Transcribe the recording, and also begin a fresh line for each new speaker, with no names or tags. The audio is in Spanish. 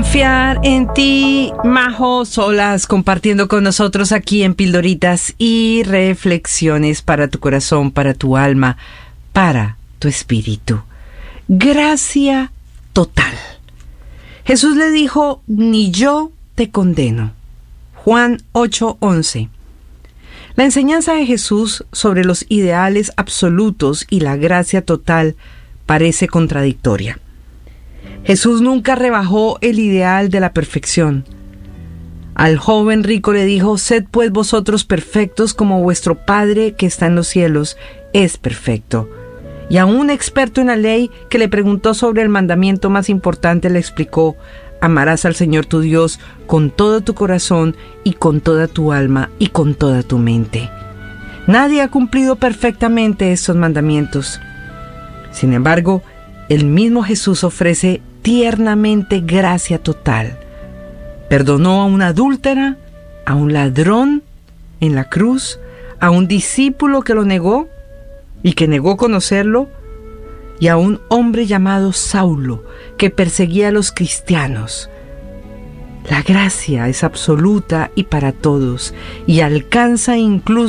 Confiar en ti, Majo Solas, compartiendo con nosotros aquí en Pildoritas y reflexiones para tu corazón, para tu alma, para tu espíritu. Gracia total. Jesús le dijo, ni yo te condeno. Juan 8:11. La enseñanza de Jesús sobre los ideales absolutos y la gracia total parece contradictoria. Jesús nunca rebajó el ideal de la perfección. Al joven rico le dijo, sed pues vosotros perfectos como vuestro Padre que está en los cielos es perfecto. Y a un experto en la ley que le preguntó sobre el mandamiento más importante le explicó, amarás al Señor tu Dios con todo tu corazón y con toda tu alma y con toda tu mente. Nadie ha cumplido perfectamente estos mandamientos. Sin embargo, el mismo Jesús ofrece tiernamente gracia total. Perdonó a una adúltera, a un ladrón en la cruz, a un discípulo que lo negó y que negó conocerlo, y a un hombre llamado Saulo que perseguía a los cristianos. La gracia es absoluta y para todos, y alcanza incluso